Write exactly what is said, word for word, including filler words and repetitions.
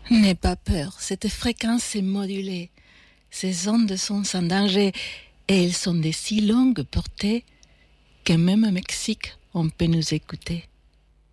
N'aie pas peur, cette fréquence est modulée. Ces ondes sont sans danger et elles sont de si longue portée que même au Mexique, on peut nous écouter.